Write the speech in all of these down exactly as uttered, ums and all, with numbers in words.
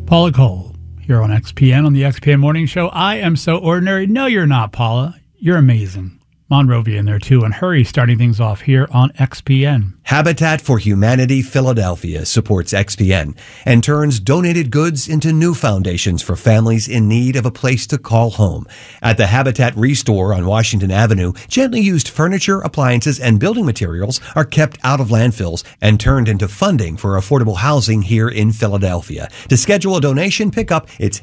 Paula Cole here on X P N on the X P N Morning Show. I am so ordinary. No, you're not, Paula. You're amazing. Monrovia in there, too. And Hurry starting things off here on X P N. Habitat for Humanity Philadelphia supports X P N and turns donated goods into new foundations for families in need of a place to call home. At the Habitat Restore on Washington Avenue, gently used furniture, appliances, and building materials are kept out of landfills and turned into funding for affordable housing here in Philadelphia. To schedule a donation pickup, it's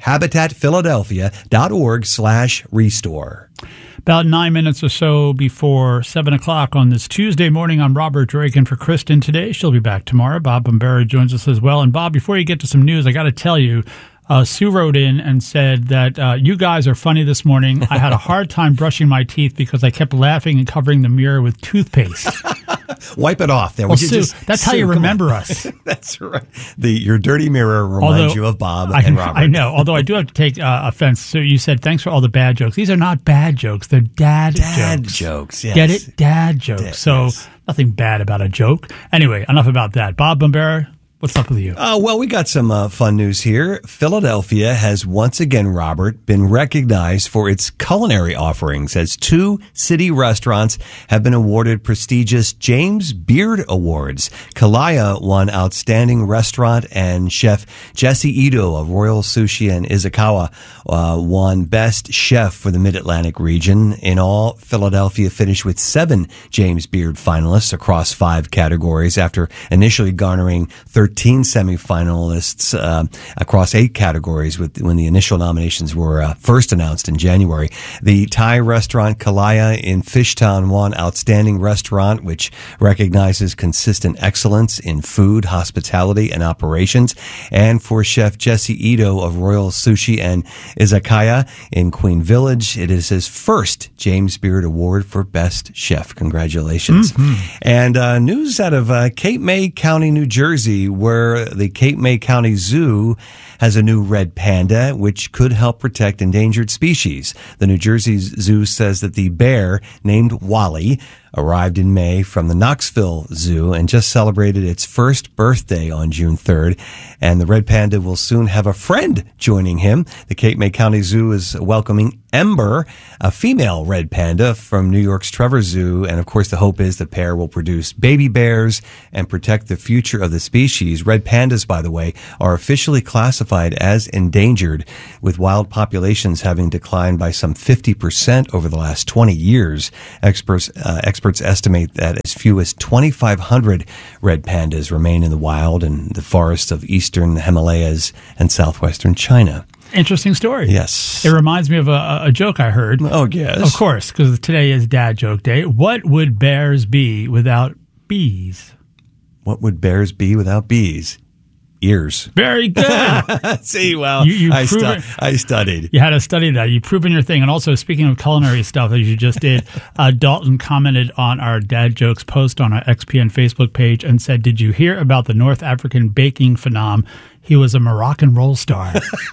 habitatphiladelphia.org slash restore. About nine minutes or so before seven o'clock on this Tuesday morning, I'm Robert Drake in for Kristen today. She'll be back tomorrow. Bob Bombera joins us as well. And Bob, before you get to some news, I got to tell you, uh, Sue wrote in and said that uh, you guys are funny this morning. I had a hard time brushing my teeth because I kept laughing and covering the mirror with toothpaste. Wipe it off. There, well, Sue, just, that's Sue, how you remember us. That's right. The your dirty mirror reminds Although, you of Bob I, and Robert. I know. Although I do have to take uh, offense. So you said thanks for all the bad jokes. These are not bad jokes. They're dad, dad jokes. jokes. Yes. Get it? Dad jokes. Dad, so yes. Nothing bad about a joke. Anyway, enough about that. Bob Bombera, what's up with you? Uh, well, we got some uh, fun news here. Philadelphia has once again, Robert, been recognized for its culinary offerings as two city restaurants have been awarded prestigious James Beard Awards. Kalaya won Outstanding Restaurant, and Chef Jesse Ito of Royal Sushi and Izakawa uh, won Best Chef for the Mid-Atlantic region. In all, Philadelphia finished with seven James Beard finalists across five categories after initially garnering thirteen semifinalists uh, across eight categories with when the initial nominations were uh, first announced in January. The Thai restaurant Kalaya in Fishtown won Outstanding Restaurant, which recognizes consistent excellence in food, hospitality, and operations. And for Chef Jesse Ito of Royal Sushi and Izakaya in Queen Village, it is his first James Beard Award for Best Chef. Congratulations. Mm-hmm. And uh, news out of uh, Cape May County, New Jersey, where the Cape May County Zoo has a new red panda, which could help protect endangered species. The New Jersey Zoo says that the bear, named Wally, arrived in May from the Knoxville Zoo and just celebrated its first birthday on June third. And the red panda will soon have a friend joining him. The Cape May County Zoo is welcoming Ember, a female red panda from New York's Trevor Zoo. And of course, the hope is the pair will produce baby bears and protect the future of the species. Red pandas, by the way, are officially classified as endangered, with wild populations having declined by some fifty percent over the last twenty years. Experts, uh, experts estimate that as few as twenty-five hundred red pandas remain in the wild in the forests of eastern Himalayas and southwestern China. Interesting story. Yes. It reminds me of a, a joke I heard. Oh, yes. Of course, because today is Dad Joke Day. What would bears be without bees? What would bears be without bees? Ears. Very good. See, well, you, you I, stu- I studied. You had to study that. You've proven your thing. And also, speaking of culinary stuff, as you just did, uh, Dalton commented on our Dad Jokes post on our X P N Facebook page and said, did you hear about the North African baking phenom? He was a Moroccan roll star.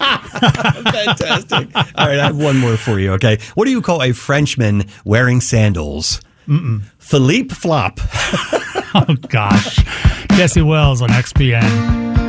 Fantastic. All right, I have one more for you, okay? What do you call a Frenchman wearing sandals? Mm-mm. Philippe Flop. Oh, gosh. Jesse Wells on X P N.